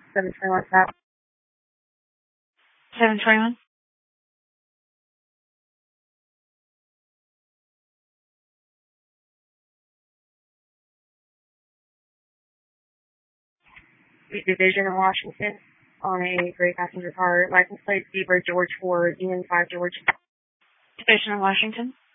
721 South. 721. Division in Washington on a gray passenger car. License plate Zebra George 4, Union 5 George. Division in Washington.